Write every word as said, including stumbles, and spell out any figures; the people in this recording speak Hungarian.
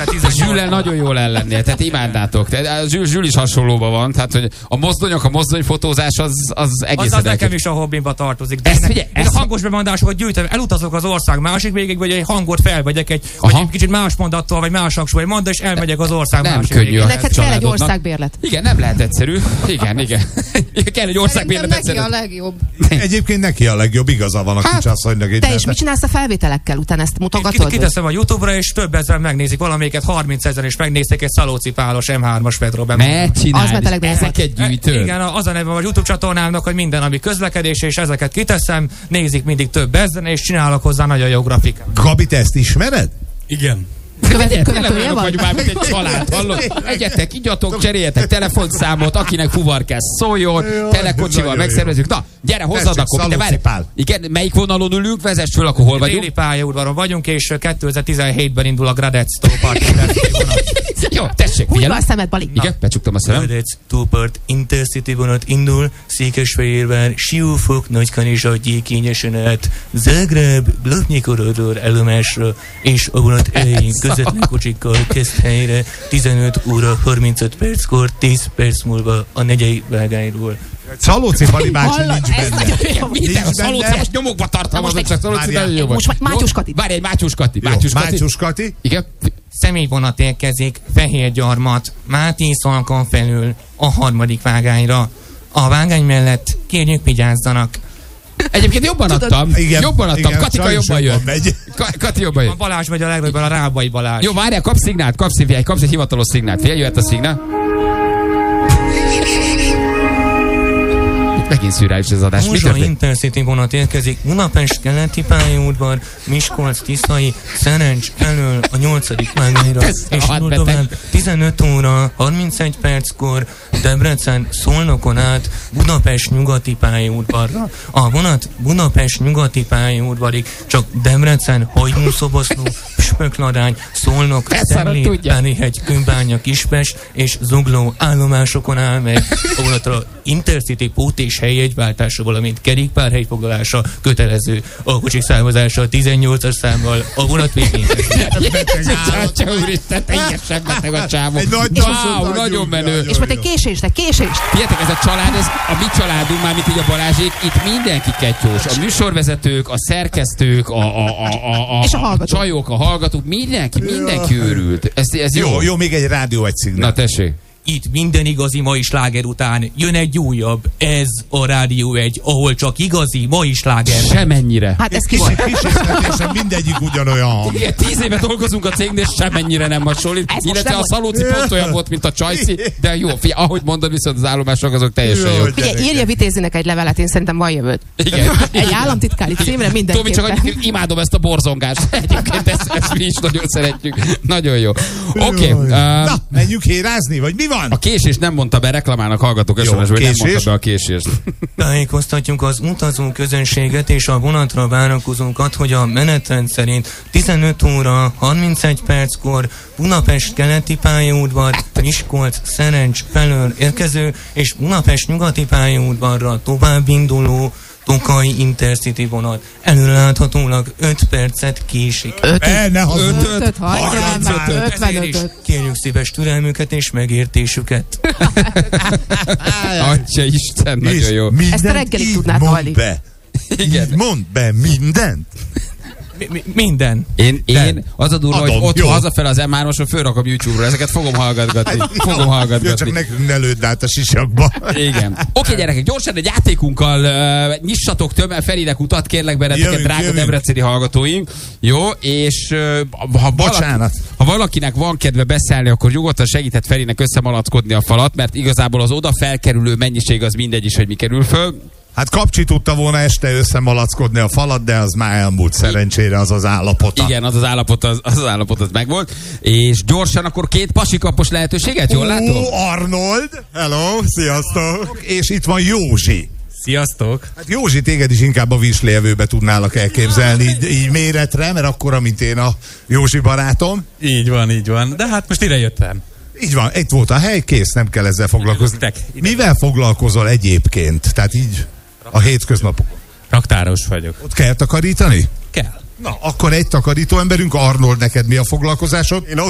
Zsüllel nagyon jól el lennél, tehát imádnátok. Zsül, Zsül is hasonlóban van, tehát hogy a mozdonyok, a mozdonyfotózás az, az egészen... Az, az nekem is a hobbimba tartozik. De ezt, ne, figyelj, én ezt... a hangos bemondásokat gyűjtöm, elutazok az ország másik végig, vagy egy hangot felvegyek egy, vagy egy kicsit más mondattal, vagy más hangsúly mondd, és elmegyek az ország nem másik végig. Neked kell egy országbérlet. Igen, nem lehet egyszerű. Igen, igen. Kell egy országbérlet egyszerű. Neki a legjobb. Egyébként neki a legjobb, igaza van a hát, kicsasszonynak. Te is mit csinálsz a felvételekkel? Utána ezt mutogatod? Kiteszem a YouTube-ra, és több ezeren megnézik, valamelyiket harminc ezer is megnézték egy Szalóci Pálos em hármas Pedro. Ne csinálj, ezeket gyűjtöd. Igen, az a neve a YouTube csatornámnak, hogy minden, ami közlekedés, és ezeket kiteszem, nézik mindig több ezeren, és csinálok hozzá nagyon jó grafikát. Gabi, te ezt ismered? Igen. Követ, követője van? Vagyunk már, mint egy család, hallod? Egyetek, igyatok, cseréljetek telefonszámot, akinek fuvarkász szóljon, telekocsival megszervezzük. Na, gyere, hozzad akkor, minden várj. Igen, melyik vonalon ülünk, vezess föl, akkor hol vagyunk? Déli pályaudvaron vagyunk, és kétezer-tizenhétben indul a Gradec Tópart. Jó, tessék, figyelj. Húzd a szemed, Bali. Igen, becsuktam a szemem. Gradec Tópart Intercity vonat indul, Székesfehérvár, Siófok, Nagykanizsa, Gyékényesen át, Zágráb, Blatnyi-Korodor állomásra, és a vonat elején közvetlen kocsikkal kezd helyre, tizenöt óra harmincöt perckor, tíz perc múlva a negyei vágányról. Szalóci Pali bácsi nincs benne. Minden a Szalóci, most nyomokba tartalmazok, csak Szalóci nagyon jó. Most Mátyus Kati. Várj, egy Mátyus Kati. Mátyus Kati. Igen. Személyvonat érkezik Fehérgyarmat, Máté Szalkon felül a harmadik vágányra. A vágány mellett kérjük, vigyázzanak. Egyébként jobban adtam. Igen, jobban adtam. Igen, Katika jobban jön. Kati jobban jön. A Balázs megy a legnagyobb, a Rábai Balázs. Jó, várjál, kapsz szignált, kapsz szignált, kapsz egy hivatalos szignált. Figyelj, jöhet a szignál. Megint szürreális ez az adás. Muzsa Intercity vonat érkezik, Budapest keleti pályaudvar, Miskolc, Tiszai, Szerencs elől a nyolcadik vágányra, és tovább tizenöt óra harmincegy perckor Debrecen Szolnokon át Budapest nyugati pályaudvarra. A vonat Budapest nyugati pályaudvarig csak Debrecen, Hajdú-Szoboszló, Spökladány, Szolnok, Szemlét, Pánihegy, Kőbánya, Kispest és Zugló állomásokon áll meg. A vonatra Intercity pót és helyjegyváltása, valamint kerékpárhelyfoglalása kötelező. A kocsik számozása tizennyolcas számmal a vonat végén. Csátsa úristen, teljesen beteg a csávó. Wow, nagyon menő. És most egy késés, de késés. Figyeljetek, ez a család, ez a mi családunk, már mint így a Balázsék, itt mindenki kettős. A műsorvezetők, a szerkesztők, a, a, a, a, a, és a, hallgatók. a csajok, a hallgatók, mindenki, mindenki őrült. Ez, ez jó. Jó, jó, még egy rádió, egy szignál. Na tessék. Itt minden igazi mai sláger után jön egy újabb. Ez a Rádió egy, ahol csak igazi mai sláger. Semennyire. Hát ez ki volt. Kísérletesen mindegyik ugyanolyan hang. Igen, tíz éve dolgozunk a cégnél, semennyire nem hasonlít. Illetve a Szalóci pont olyan volt, mint a Csajci, de jó, figyelj, ahogy mondod, viszont az állomások azok teljesen jó. Figyelj, írja Vitézinek egy levelet, én szerintem van jövőd. Igen. Egy államtitkári címre mindenképpen. Tomi, csak imádom ezt a borzongást. Egyébként ezt, ezt mi is nagyon szeretjük. Nagyon jó. Oké. Okay, uh, na, menjünk hérázni, vagy mi van? A késés nem mondta be, reklamálnak hallgatók es em es-ből, hogy nem mondta be a késést. Tájékoztatjuk az utazó közönséget és a vonatra várakozókat, hogy a menetrend szerint tizenöt óra harmincegy perckor Budapest keleti pályaudvar, Miskolc, Szerencs felől érkező és Budapest nyugati pályaudvarra tovább induló Tokaj Intercity vonat előreláthatólag öt percet késik. ötöt Kérjük szíves türelmüket és megértésüket. Atya Isten, nagyon jó. Ezt a reggelig tudnád hallni. Igen. Mondd be mindent. Mi, minden. Én, én az a durva, hogy ott hazafel az em hármason fölrakom YouTube-ra, ezeket fogom hallgatgatni. Fogom hallgatgatni. Jó, csak nekünk ne lőd át a sisakba. Igen. Oké, okay, gyerekek, gyorsan egy játékunkkal uh, nyissatok tömmel Ferinek utat, kérlek benneteket, jövünk, drága debreceni hallgatóink. Jó, és uh, ha, valaki, ha valakinek van kedve beszállni, akkor nyugodtan segíthet Ferinek összemalackodni a falat, mert igazából az oda felkerülő mennyiség az mindegy is, hogy mi kerül föl. Hát Kapcsi tudta volna este összemalackodni a falat, de az már elmúlt szerencsére az az állapota. Igen, az az állapot, az, az, az állapot az megvolt. És gyorsan akkor két pasikapos lehetőséget, jól látom? Ó, Arnold! Hello, sziasztok! És itt van Józsi. Sziasztok! Hát Józsi, téged is inkább a Vislévőbe tudnálak elképzelni így, így méretre, mert akkora, mint én a Józsi barátom. Így van, így van. De hát most ide jöttem. Így van, itt volt a hely, kész, nem kell ezzel foglalkozni. Mivel foglalkozol egyébként? Tehát így a hétköznapokon. Raktáros vagyok. Ott kell takarítani? Kell. Na, akkor egy takarító emberünk, Arnold, neked mi a foglalkozásod? Én